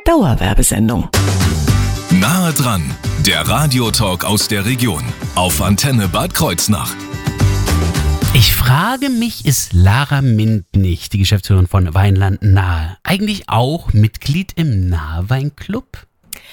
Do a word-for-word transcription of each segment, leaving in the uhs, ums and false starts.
Dauerwerbesendung. Nahe dran, der Radiotalk aus der Region auf Antenne Bad Kreuznach. Ich frage mich, ist Lara Mintnich, die Geschäftsführerin von Weinland Nahe, eigentlich auch Mitglied im Naheweinclub?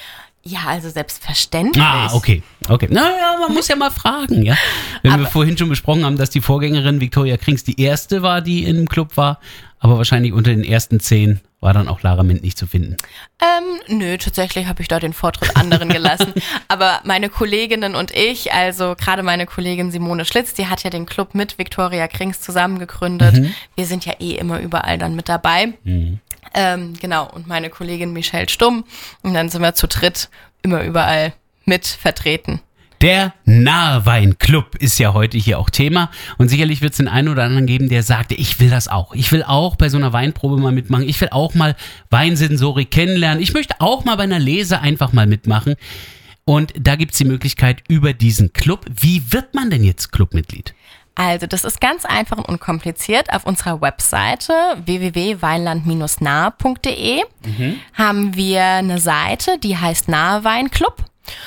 Ja, also selbstverständlich. Ah, okay. okay. Naja, man muss ja mal fragen, ja. Wenn aber wir vorhin schon besprochen haben, dass die Vorgängerin Viktoria Krings die erste war, die im Club war, aber wahrscheinlich unter den ersten zehn war dann auch Lara Mintnich zu finden. Ähm, nö, tatsächlich habe ich da den Vortritt anderen gelassen. Aber meine Kolleginnen und ich, also gerade meine Kollegin Simone Schlitz, die hat ja den Club mit Viktoria Krings zusammen gegründet. Mhm. Wir sind ja eh immer überall dann mit dabei. Mhm. Ähm, genau, und meine Kollegin Michelle Stumm. Und dann sind wir zu dritt immer überall mit vertreten. Der Naheweinclub ist ja heute hier auch Thema und sicherlich wird es den einen oder anderen geben, der sagte, ich will das auch. Ich will auch bei so einer Weinprobe mal mitmachen. Ich will auch mal Weinsensorik kennenlernen. Ich möchte auch mal bei einer Lese einfach mal mitmachen. Und da gibt es die Möglichkeit über diesen Club. Wie wird man denn jetzt Clubmitglied? Also das ist ganz einfach und unkompliziert. Auf unserer Webseite w w w punkt weinland Bindestrich nahe punkt d e mhm. haben wir eine Seite, die heißt Naheweinclub.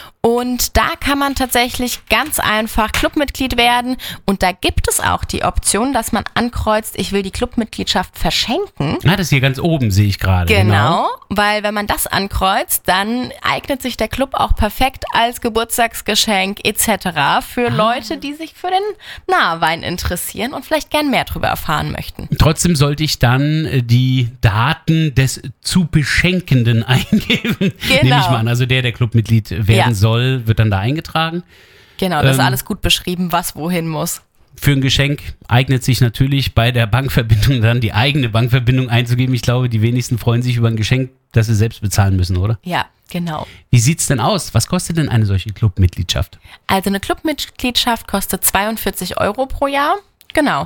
Und da kann man tatsächlich ganz einfach Clubmitglied werden. Und da gibt es auch die Option, dass man ankreuzt, ich will die Clubmitgliedschaft verschenken. Ah, das ist hier ganz oben, sehe ich gerade. Genau, genau, weil wenn man das ankreuzt, dann eignet sich der Club auch perfekt als Geburtstagsgeschenk et cetera für ah. Leute, die sich für den Nahewein interessieren und vielleicht gern mehr darüber erfahren möchten. Trotzdem sollte ich dann die Daten des zu Beschenkenden eingeben, genau. Nehme ich mal an. Also der, der Clubmitglied werden ja. soll. Wird dann da eingetragen. Genau, das ist ähm, alles gut beschrieben, was wohin muss. Für ein Geschenk eignet sich natürlich bei der Bankverbindung dann die eigene Bankverbindung einzugeben. Ich glaube, die wenigsten freuen sich über ein Geschenk, das sie selbst bezahlen müssen, oder? Ja, genau. Wie sieht's denn aus? Was kostet denn eine solche Clubmitgliedschaft? Also eine Clubmitgliedschaft kostet zweiundvierzig Euro pro Jahr. Genau.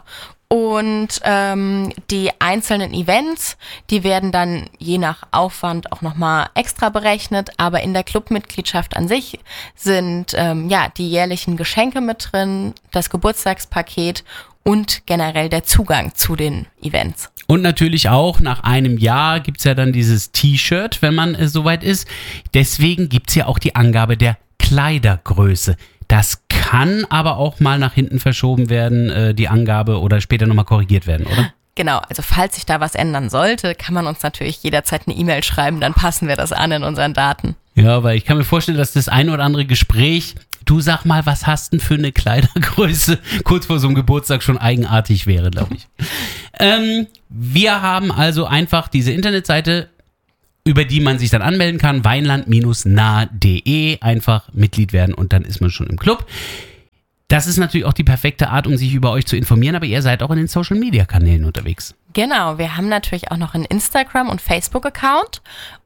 Und ähm, die einzelnen Events, die werden dann je nach Aufwand auch nochmal extra berechnet. Aber in der Clubmitgliedschaft an sich sind ähm, ja die jährlichen Geschenke mit drin, das Geburtstagspaket und generell der Zugang zu den Events. Und natürlich auch nach einem Jahr gibt's ja dann dieses T-Shirt, wenn man äh, soweit ist. Deswegen gibt's ja auch die Angabe der Kleidergröße. Das kann aber auch mal nach hinten verschoben werden, äh, die Angabe, oder später nochmal korrigiert werden, oder? Genau, also falls sich da was ändern sollte, kann man uns natürlich jederzeit eine E-Mail schreiben, dann passen wir das an in unseren Daten. Ja, weil ich kann mir vorstellen, dass das ein oder andere Gespräch, du sag mal, was hast denn für eine Kleidergröße, kurz vor so einem Geburtstag schon eigenartig wäre, glaube ich. ähm, wir haben also einfach diese Internetseite, über die man sich dann anmelden kann, weinland Bindestrich nahe punkt d e, einfach Mitglied werden und dann ist man schon im Club. Das ist natürlich auch die perfekte Art, um sich über euch zu informieren, aber ihr seid auch in den Social-Media-Kanälen unterwegs. Genau, wir haben natürlich auch noch einen Instagram- und Facebook-Account